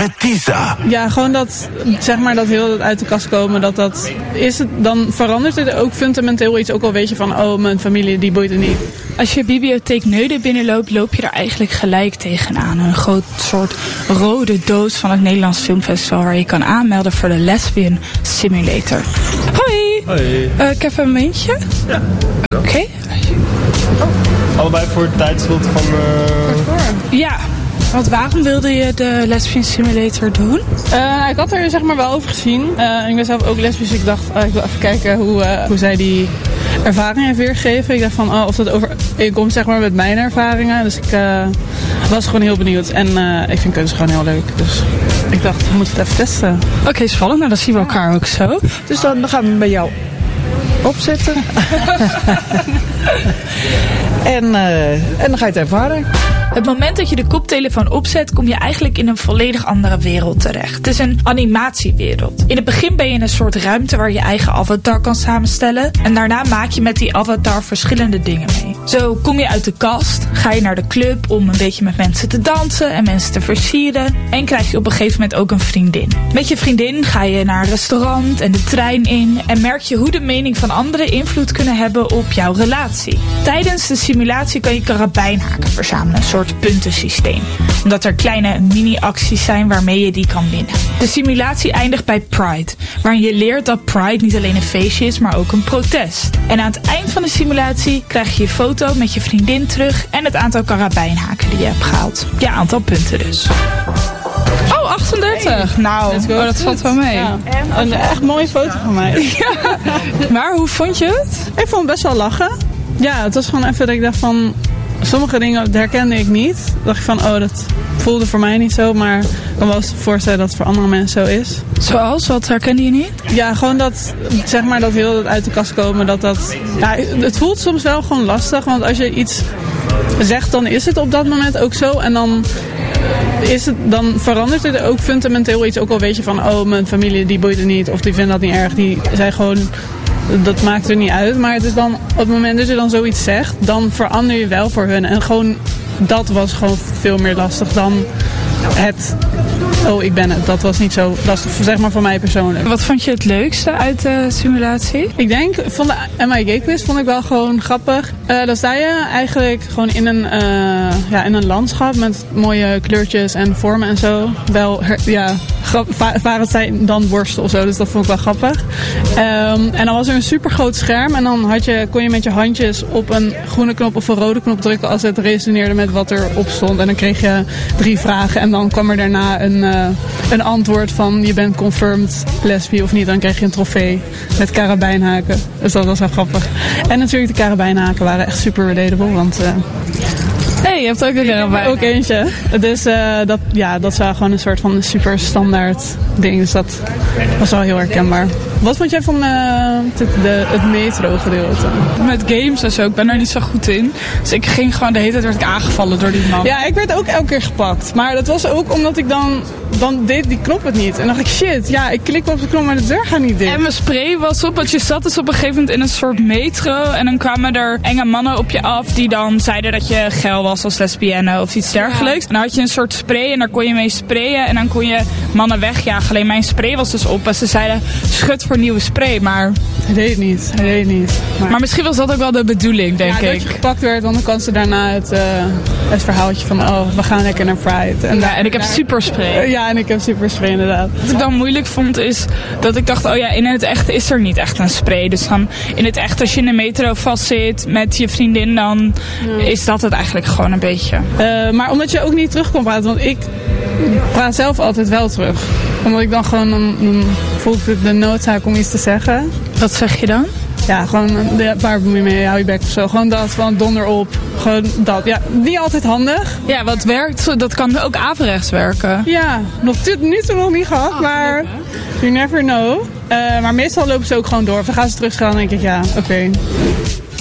Tisa. Ja, gewoon dat, zeg maar, dat heel uit de kast komen, dat is het, dan verandert het ook fundamenteel iets, ook al weet je van, oh, mijn familie, die boeit het niet. Als je Bibliotheek Neuden binnenloopt, loop je er eigenlijk gelijk tegenaan. Een groot soort rode doos van het Nederlands Filmfestival waar je kan aanmelden voor de Lesbian Simulator. Hoi! Hoi. Ik heb een momentje. Ja. Oké. Allebei voor het tijdslot van... Ja. Want waarom wilde je de Lesbian Simulator doen? Ik had er zeg maar wel over gezien. Ik ben zelf ook lesbisch, dus ik dacht, ik wil even kijken hoe zij die ervaring heeft weergegeven. Ik dacht van, of dat overeenkomt zeg maar met mijn ervaringen. Dus ik was gewoon heel benieuwd. En ik vind kunst gewoon heel leuk. Dus ik dacht, we moeten het even testen. Oké, spannend. Nou, dan zien we elkaar ook zo. Dus dan gaan we bij jou opzetten. en dan ga je het ervaren. Het moment dat je de koptelefoon opzet, kom je eigenlijk in een volledig andere wereld terecht. Het is een animatiewereld. In het begin ben je in een soort ruimte waar je eigen avatar kan samenstellen. En daarna maak je met die avatar verschillende dingen mee. Zo kom je uit de kast, ga je naar de club om een beetje met mensen te dansen en mensen te versieren. En krijg je op een gegeven moment ook een vriendin. Met je vriendin ga je naar een restaurant en de trein in. En merk je hoe de mening van anderen invloed kunnen hebben op jouw relatie. Tijdens de simulatie kan je karabijnhaken verzamelen. Een soort puntensysteem. Omdat er kleine mini-acties zijn waarmee je die kan winnen. De simulatie eindigt bij Pride. Waarin je leert dat Pride niet alleen een feestje is, maar ook een protest. En aan het eind van de simulatie krijg je je foto met je vriendin terug en het aantal karabijnhaken die je hebt gehaald. Ja, aantal punten dus. Oh, 38. Hey. Nou, dat valt wel mee. Ja. Een echt mooie foto van mij. Ja. Maar hoe vond je het? Ik vond het best wel lachen. Ja, het was gewoon even dat ik dacht van... Sommige dingen herkende ik niet. Dacht ik van, dat voelde voor mij niet zo. Maar ik kan wel eens voorstellen dat het voor andere mensen zo is. Zoals? Wat herkende je niet? Ja, gewoon dat, zeg maar, dat heel uit de kast komen. Ja, het voelt soms wel gewoon lastig. Want als je iets zegt, dan is het op dat moment ook zo. En dan verandert het ook fundamenteel iets. Ook al weet je van, oh, mijn familie die boeit het niet. Of die vinden dat niet erg. Die zijn gewoon... Dat maakt er niet uit, maar het is dan op het moment dat je dan zoiets zegt, dan verander je wel voor hun. En gewoon, dat was gewoon veel meer lastig dan het, ik ben het. Dat was niet zo lastig, zeg maar voor mij persoonlijk. Wat vond je het leukste uit de simulatie? Ik denk, van de MIG quiz vond ik wel gewoon grappig. Dan sta je eigenlijk gewoon in een landschap met mooie kleurtjes en vormen en zo. Wel, vaak het zijn dan worsten of zo, dus dat vond ik wel grappig. En dan was er een super groot scherm en dan kon je met je handjes op een groene knop of een rode knop drukken als het resoneerde met wat erop stond. En dan kreeg je 3 vragen en dan kwam er daarna een antwoord van je bent confirmed lesbi of niet. Dan kreeg je een trofee met karabijnhaken. Dus dat was wel grappig. En natuurlijk de karabijnhaken waren echt super relatable, want... Hey, je hebt ook een karabijn. Ook eentje. Dus dat is wel gewoon een soort van super standaard ding. Dus dat was wel heel herkenbaar. Wat vond jij van het metro gedeelte? Met games en zo, ik ben er niet zo goed in. Dus ik ging gewoon de hele tijd werd ik aangevallen door die man. Ja, ik werd ook elke keer gepakt. Maar dat was ook omdat ik dan deed die knop het niet. En dacht ik, shit, ja, ik klik op de knop, maar de deur gaat niet dicht. En mijn spray was op, want je zat dus op een gegeven moment in een soort metro. En dan kwamen er enge mannen op je af die dan zeiden dat je geil was als lesbienne of iets dergelijks. Ja. En dan had je een soort spray en daar kon je mee sprayen. En dan kon je mannen wegjagen. Alleen mijn spray was dus op. En ze zeiden, schud voor nieuwe spray, maar... Hij deed het niet. Maar misschien was dat ook wel de bedoeling, denk ik. Ja, dat je gepakt werd, want dan kan ze daarna het verhaaltje van, we gaan lekker naar Pride. En ik heb super spray. Ja, en ik heb super spray inderdaad. Wat ik dan moeilijk vond is dat ik dacht, in het echt is er niet echt een spray. Dus dan in het echt, als je in de metro vastzit met je vriendin, dan is dat het eigenlijk gewoon een beetje. Maar omdat je ook niet terug kon praten, want ik praat zelf altijd wel terug. Omdat ik dan gewoon, dan voel ik de noodzaak om iets te zeggen. Wat zeg je dan? Ja, gewoon, waar moet je mee, hou je bek of zo. Gewoon dat, van donder op. Gewoon dat. Ja, niet altijd handig. Ja, wat werkt, dat kan ook averechts werken. Ja, nu toe nog niet gehad, maar you never know. Maar meestal lopen ze ook gewoon door. Of dan gaan ze terug gaan en denk ik, oké.